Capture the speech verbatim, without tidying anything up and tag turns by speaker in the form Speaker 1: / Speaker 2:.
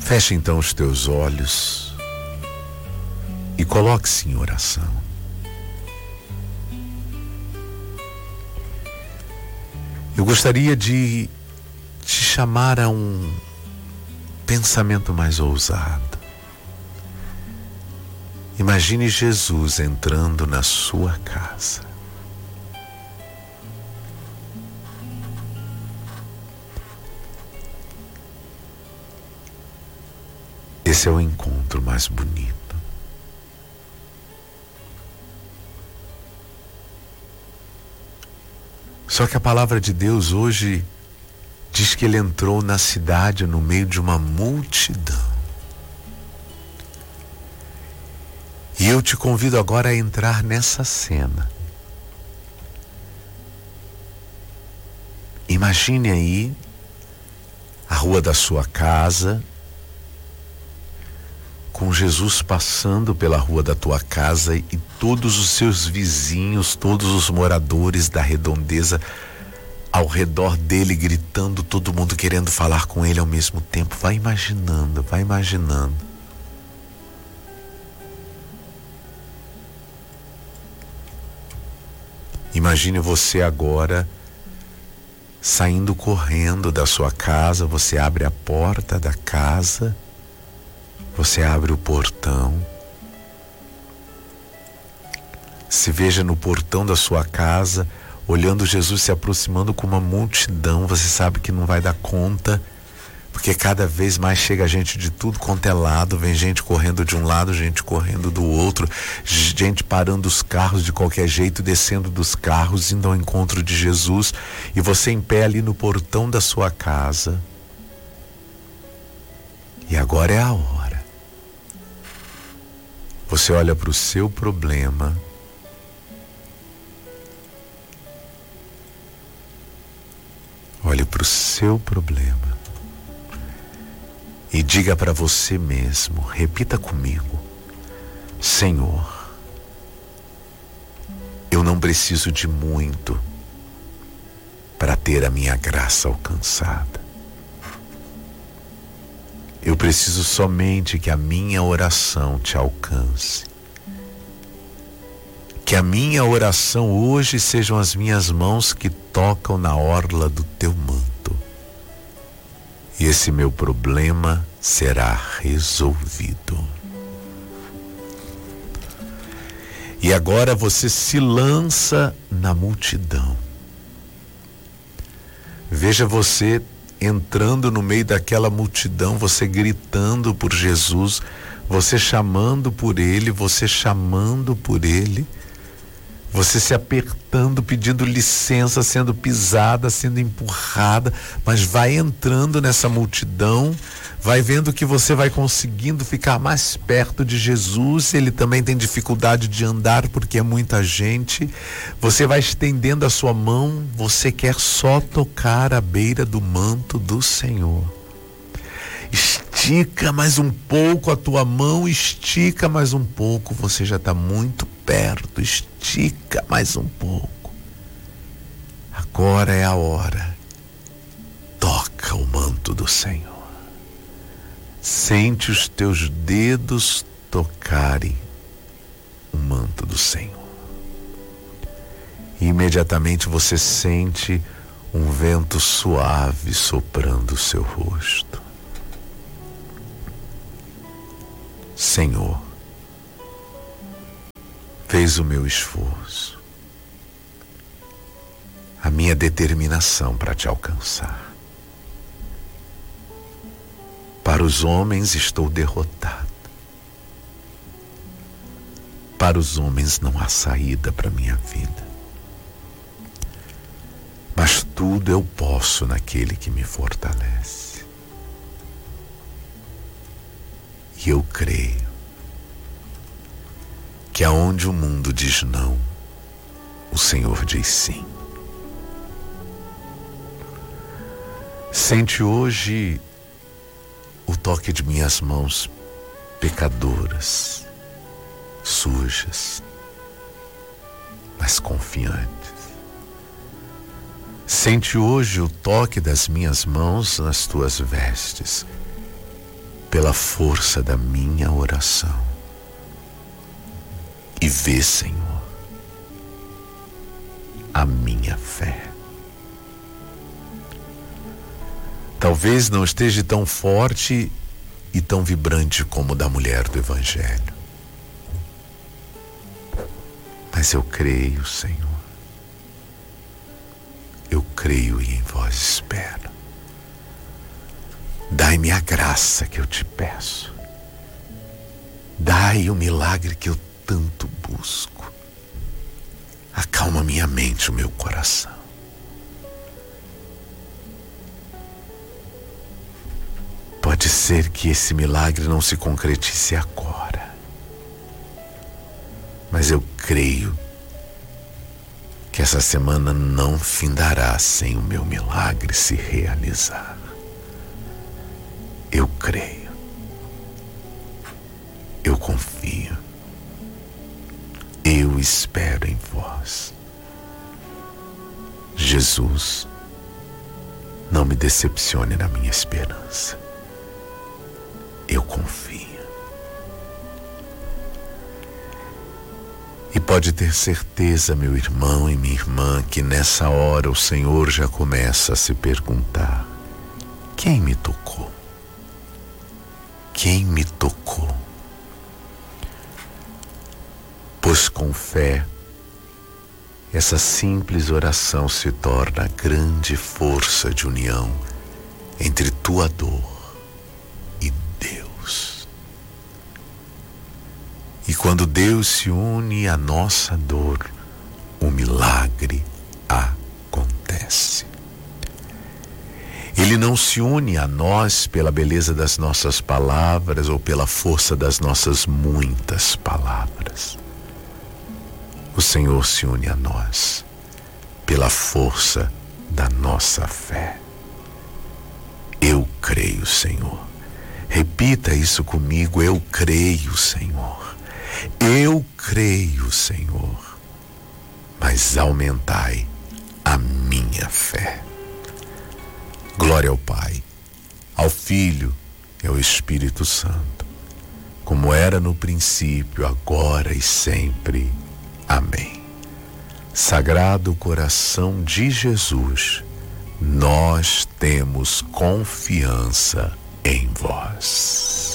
Speaker 1: Feche então os teus olhos e coloque-se em oração. Eu gostaria de te chamar a um pensamento mais ousado. Imagine Jesus entrando na sua casa. Esse é o encontro mais bonito. Só que a palavra de Deus hoje diz que ele entrou na cidade no meio de uma multidão. E eu te convido agora a entrar nessa cena. Imagine aí a rua da sua casa, com Jesus passando pela rua da tua casa e todos os seus vizinhos, todos os moradores da redondeza ao redor dele gritando, todo mundo querendo falar com ele ao mesmo tempo. Vai imaginando, vai imaginando. Imagine você agora saindo correndo da sua casa, você abre a porta da casa, você abre o portão, se veja no portão da sua casa, olhando Jesus se aproximando com uma multidão. Você sabe que não vai dar conta, porque cada vez mais chega gente de tudo quanto é lado, vem gente correndo de um lado, gente correndo do outro, gente parando os carros de qualquer jeito, descendo dos carros, indo ao encontro de Jesus, e você em pé ali no portão da sua casa. E agora é a hora. Você olha para o seu problema, olhe para o seu problema e diga para você mesmo, repita comigo: Senhor, eu não preciso de muito para ter a minha graça alcançada. Eu preciso somente que a minha oração te alcance. Que a minha oração hoje sejam as minhas mãos que tocam na orla do teu manto. E esse meu problema será resolvido. E agora você se lança na multidão. Veja você entrando no meio daquela multidão, você gritando por Jesus, você chamando por Ele, você chamando por Ele, você se apertando, pedindo licença, sendo pisada, sendo empurrada, mas vai entrando nessa multidão, vai vendo que você vai conseguindo ficar mais perto de Jesus. Ele também tem dificuldade de andar porque é muita gente. Você vai estendendo a sua mão, você quer só tocar a beira do manto do Senhor. Estica mais um pouco a tua mão, estica mais um pouco, você já está muito perto, estica mais um pouco. Agora é a hora. Toca o manto do Senhor. Sente os teus dedos tocarem o manto do Senhor. E imediatamente você sente um vento suave soprando o seu rosto. Senhor, fez o meu esforço, a minha determinação para te alcançar. Para os homens estou derrotado. Para os homens não há saída para minha vida. Mas tudo eu posso naquele que me fortalece. E eu creio que aonde o mundo diz não, o Senhor diz sim. Sente hoje o toque de minhas mãos pecadoras, sujas, mas confiantes. Sente hoje o toque das minhas mãos nas tuas vestes, pela força da minha oração. E vê, Senhor, a minha fé. Talvez não esteja tão forte e tão vibrante como o da mulher do Evangelho. Mas eu creio, Senhor. Eu creio e em vós espero. Dai-me a graça que eu te peço. Dai o milagre que eu tanto busco. Acalma minha mente, o meu coração. Pode ser que esse milagre não se concretize agora, mas eu creio que essa semana não findará sem o meu milagre se realizar. Eu creio, eu confio, eu espero em vós. Jesus, não me decepcione na minha esperança. Eu confio. E pode ter certeza, meu irmão e minha irmã, que nessa hora o Senhor já começa a se perguntar: quem me tocou? Quem me tocou? Pois com fé, essa simples oração se torna a grande força de união entre tua dor e Deus. E quando Deus se une à nossa dor, o milagre acontece. Ele não se une a nós pela beleza das nossas palavras ou pela força das nossas muitas palavras. O Senhor se une a nós pela força da nossa fé. Eu creio, Senhor. Repita isso comigo: eu creio, Senhor. Eu creio, Senhor. Mas aumentai a minha fé. Glória ao Pai, ao Filho e ao Espírito Santo, como era no princípio, agora e sempre. Amém. Sagrado coração de Jesus, nós temos confiança em vós.